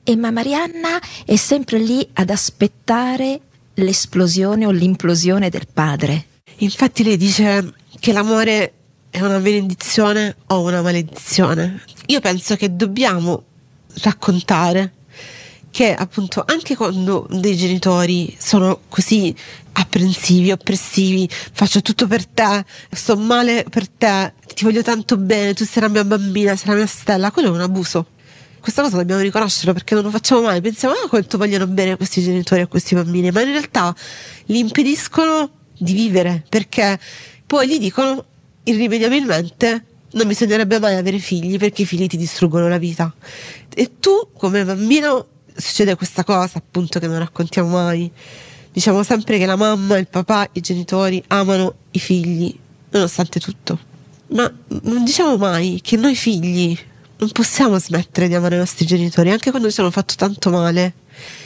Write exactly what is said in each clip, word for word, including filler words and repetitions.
e ma Marianna è sempre lì ad aspettare l'esplosione o l'implosione del padre. Infatti lei dice che l'amore è una benedizione o una maledizione. Io penso che dobbiamo raccontare che appunto anche quando dei genitori sono così apprensivi, oppressivi, faccio tutto per te, sto male per te, ti voglio tanto bene, tu sei la mia bambina, sei la mia stella, quello è un abuso. Questa cosa dobbiamo riconoscerlo, perché non lo facciamo mai. Pensiamo ah, quanto vogliono bene questi genitori a questi bambini, ma in realtà li impediscono di vivere, perché poi gli dicono irrimediabilmente non bisognerebbe mai avere figli perché i figli ti distruggono la vita. E tu come bambino succede questa cosa appunto che non raccontiamo mai. Diciamo sempre che la mamma, il papà, i genitori amano i figli nonostante tutto, ma non diciamo mai che noi figli non possiamo smettere di amare i nostri genitori anche quando ci hanno fatto tanto male,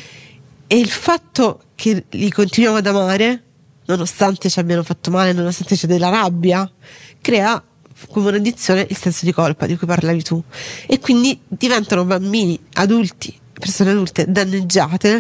e il fatto che li continuiamo ad amare nonostante ci abbiano fatto male, nonostante c'è della rabbia, crea come un'addizione il senso di colpa di cui parlavi tu, e quindi diventano bambini, adulti, persone adulte danneggiate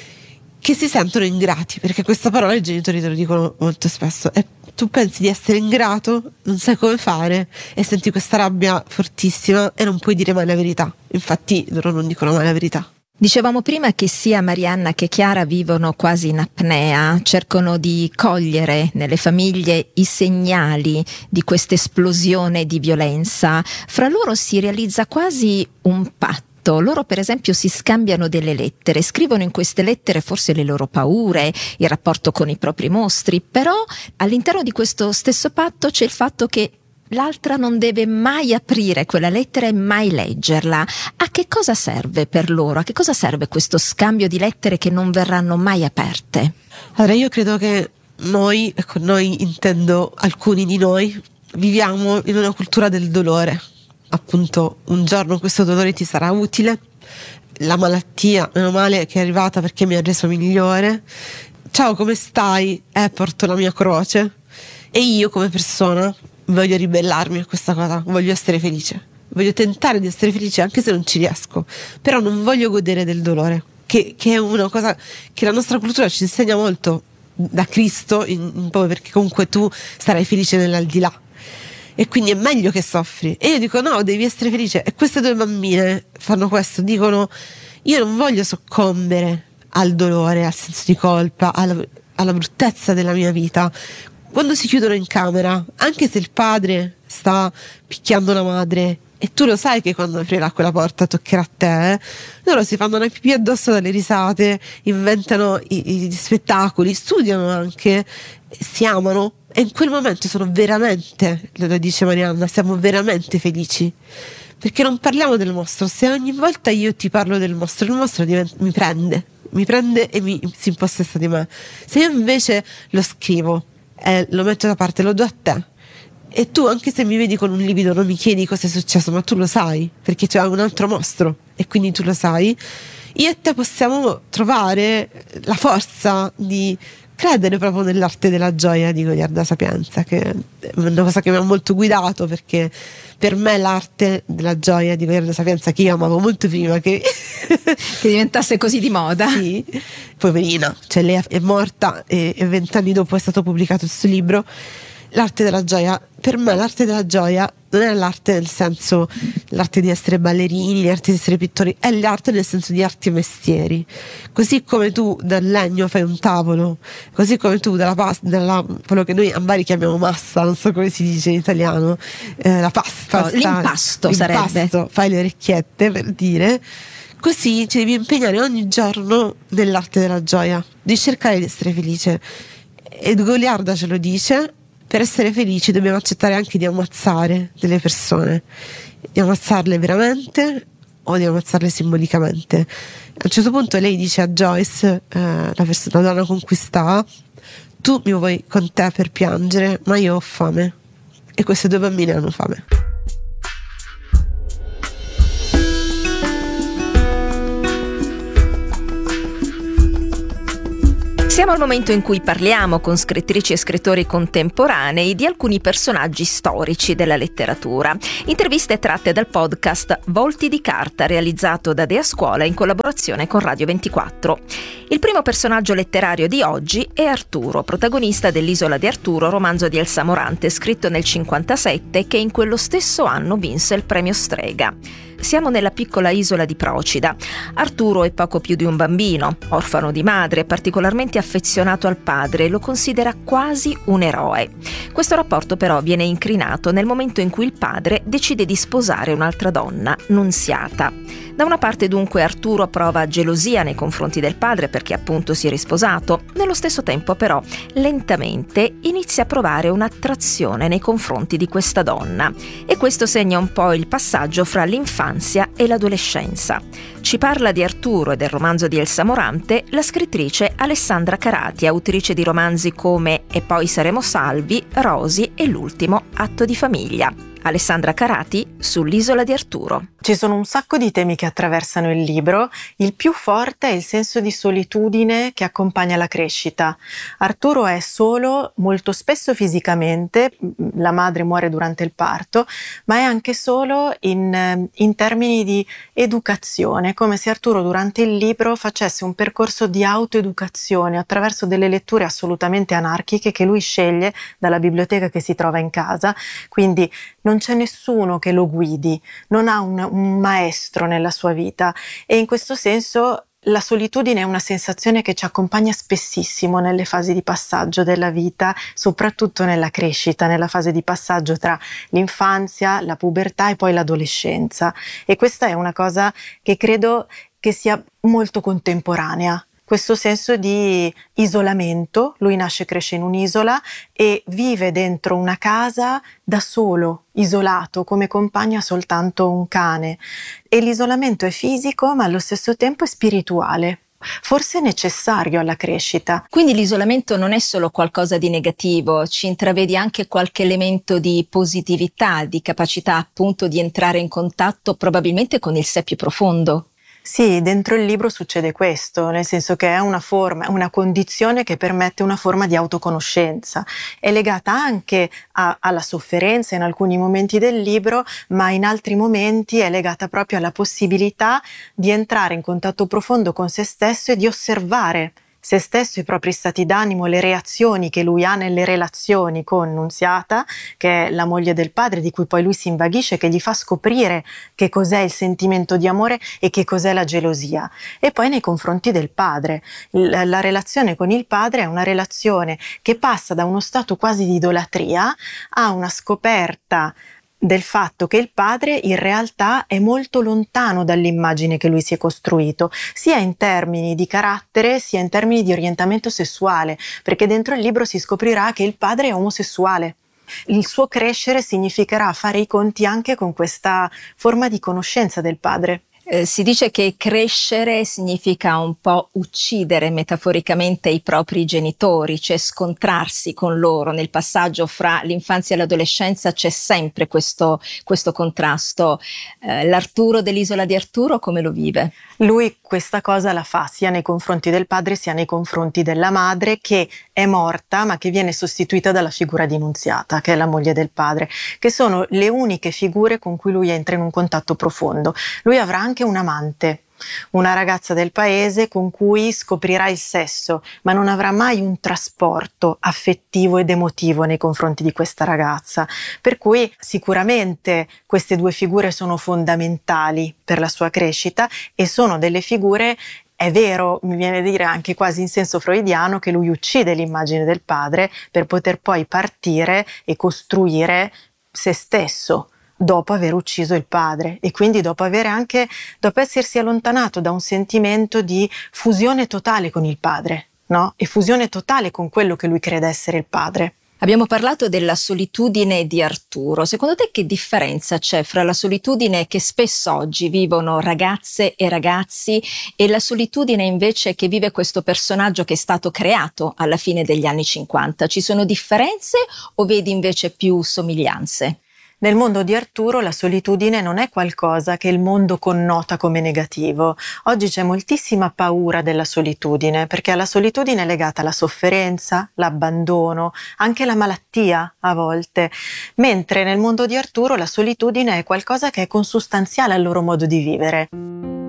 che si sentono ingrati, perché questa parola i genitori te lo dicono molto spesso, e tu pensi di essere ingrato, non sai come fare e senti questa rabbia fortissima e non puoi dire mai la verità. Infatti loro non dicono mai la verità. Dicevamo prima che sia Marianna che Chiara vivono quasi in apnea, cercano di cogliere nelle famiglie i segnali di questa esplosione di violenza. Fra loro si realizza quasi un patto. Loro per esempio si scambiano delle lettere, scrivono in queste lettere forse le loro paure, il rapporto con i propri mostri, però all'interno di questo stesso patto c'è il fatto che l'altra non deve mai aprire quella lettera e mai leggerla. A che cosa serve per loro? A che cosa serve questo scambio di lettere che non verranno mai aperte? Allora io credo che noi, e con noi intendo alcuni di noi, viviamo in una cultura del dolore. Appunto, un giorno questo dolore ti sarà utile, la malattia, meno male che è arrivata perché mi ha reso migliore. Ciao, come stai? Eh, porto la mia croce. E io come persona voglio ribellarmi a questa cosa, voglio essere felice, voglio tentare di essere felice anche se non ci riesco, però non voglio godere del dolore, che, che è una cosa che la nostra cultura ci insegna molto da Cristo, in, in po' perché comunque tu sarai felice nell'aldilà. E quindi è meglio che soffri. E io dico no, devi essere felice. E queste due bambine fanno questo, dicono io non voglio soccombere al dolore, al senso di colpa, alla, alla bruttezza della mia vita. Quando si chiudono in camera, anche se il padre sta picchiando la madre e tu lo sai che quando aprirà quella porta toccherà a te, eh, loro si fanno una pipì addosso dalle risate, inventano i, i spettacoli, studiano anche, si amano. E in quel momento sono veramente, lo dice Marianna, siamo veramente felici, perché non parliamo del mostro. Se ogni volta io ti parlo del mostro, il mostro diventa, mi prende mi prende e mi, si impossessa di me. Se io invece lo scrivo e lo metto da parte, lo do a te, e tu anche se mi vedi con un livido non mi chiedi cosa è successo, ma tu lo sai perché tu hai un altro mostro e quindi tu lo sai, io e te possiamo trovare la forza di credere proprio nell'arte della gioia di Goliarda Sapienza, che è una cosa che mi ha molto guidato, perché per me l'arte della gioia di Goliarda Sapienza, che io amavo molto prima che, che diventasse così di moda, sì, poverina, cioè lei è morta e vent'anni dopo è stato pubblicato il suo libro. L'arte della gioia, per me l'arte della gioia non è l'arte nel senso l'arte di essere ballerini, l'arte di essere pittori, è l'arte nel senso di arti e mestieri. Così come tu dal legno fai un tavolo, così come tu dalla pasta, dalla, quello che noi a Bari chiamiamo massa, non so come si dice in italiano, eh, la pasta, l'impasto, l'impasto sarebbe, fai le orecchiette per dire. Così ci devi impegnare ogni giorno nell'arte della gioia, di cercare di essere felice. E Goliarda ce lo dice. Per essere felici dobbiamo accettare anche di ammazzare delle persone, di ammazzarle veramente o di ammazzarle simbolicamente. A un certo punto lei dice a Joyce, eh, la, persona, la donna con cui sta, tu mi vuoi con te per piangere, ma io ho fame. E queste due bambine hanno fame. Siamo al momento in cui parliamo con scrittrici e scrittori contemporanei di alcuni personaggi storici della letteratura. Interviste tratte dal podcast Volti di carta, realizzato da Dea Scuola in collaborazione con Radio ventiquattro. Il primo personaggio letterario di oggi è Arturo, protagonista dell'Isola di Arturo, romanzo di Elsa Morante, scritto nel cinquantasette, che in quello stesso anno vinse il premio Strega. Siamo nella piccola isola di Procida. Arturo è poco più di un bambino, orfano di madre, particolarmente affezionato al padre e lo considera quasi un eroe. Questo rapporto però viene incrinato nel momento in cui il padre decide di sposare un'altra donna, Nunziata. Da una parte dunque Arturo prova gelosia nei confronti del padre perché appunto si è risposato, nello stesso tempo però lentamente inizia a provare un'attrazione nei confronti di questa donna e questo segna un po' il passaggio fra l'infanzia e l'adolescenza. Ci parla di Arturo e del romanzo di Elsa Morante la scrittrice Alessandra Carati, autrice di romanzi come E poi saremo salvi, Rosi e l'ultimo Atto di famiglia. Alessandra Carati sull'Isola di Arturo. Ci sono un sacco di temi che attraversano il libro. Il più forte è il senso di solitudine che accompagna la crescita. Arturo è solo, molto spesso fisicamente, la madre muore durante il parto, ma è anche solo in, in termini di educazione, come se Arturo durante il libro facesse un percorso di autoeducazione attraverso delle letture assolutamente anarchiche che lui sceglie dalla biblioteca che si trova in casa, quindi non c'è nessuno che lo guidi, non ha un, un maestro nella sua vita e in questo senso la solitudine è una sensazione che ci accompagna spessissimo nelle fasi di passaggio della vita, soprattutto nella crescita, nella fase di passaggio tra l'infanzia, la pubertà e poi l'adolescenza. E questa è una cosa che credo che sia molto contemporanea. Questo senso di isolamento, lui nasce e cresce in un'isola e vive dentro una casa da solo, isolato, come compagna soltanto un cane. E l'isolamento è fisico, ma allo stesso tempo è spirituale. Forse necessario alla crescita. Quindi l'isolamento non è solo qualcosa di negativo, ci intravedi anche qualche elemento di positività, di capacità appunto di entrare in contatto probabilmente con il sé più profondo. Sì, dentro il libro succede questo, nel senso che è una forma, una condizione che permette una forma di autoconoscenza. È legata anche a, alla sofferenza in alcuni momenti del libro, ma in altri momenti è legata proprio alla possibilità di entrare in contatto profondo con se stesso e di osservare se stesso, i propri stati d'animo, le reazioni che lui ha nelle relazioni con Nunziata, che è la moglie del padre, di cui poi lui si invaghisce, che gli fa scoprire che cos'è il sentimento di amore e che cos'è la gelosia. E poi nei confronti del padre. La, la relazione con il padre è una relazione che passa da uno stato quasi di idolatria a una scoperta del fatto che il padre in realtà è molto lontano dall'immagine che lui si è costruito, sia in termini di carattere, sia in termini di orientamento sessuale, perché dentro il libro si scoprirà che il padre è omosessuale. Il suo crescere significherà fare i conti anche con questa forma di conoscenza del padre. Eh, si dice che crescere significa un po' uccidere metaforicamente i propri genitori, cioè scontrarsi con loro. Nel passaggio fra l'infanzia e l'adolescenza c'è sempre questo, questo contrasto. Eh, l'Arturo dell'Isola di Arturo come lo vive? Lui questa cosa la fa sia nei confronti del padre sia nei confronti della madre, che è morta ma che viene sostituita dalla figura di Nunziata, che è la moglie del padre, che sono le uniche figure con cui lui entra in un contatto profondo. Lui avrà anche un amante, una ragazza del paese con cui scoprirà il sesso, ma non avrà mai un trasporto affettivo ed emotivo nei confronti di questa ragazza. Per cui sicuramente queste due figure sono fondamentali per la sua crescita e sono delle figure, è vero, mi viene a dire anche quasi in senso freudiano, che lui uccide l'immagine del padre per poter poi partire e costruire se stesso dopo aver ucciso il padre, e quindi dopo avere anche, dopo essersi allontanato da un sentimento di fusione totale con il padre, no? E fusione totale con quello che lui crede essere il padre. Abbiamo parlato della solitudine di Arturo. Secondo te che differenza c'è fra la solitudine che spesso oggi vivono ragazze e ragazzi e la solitudine invece che vive questo personaggio che è stato creato alla fine degli anni cinquanta? Ci sono differenze o vedi invece più somiglianze? Nel mondo di Arturo la solitudine non è qualcosa che il mondo connota come negativo. Oggi c'è moltissima paura della solitudine, perché alla solitudine è legata la sofferenza, l'abbandono, anche la malattia a volte, mentre nel mondo di Arturo la solitudine è qualcosa che è consustanziale al loro modo di vivere.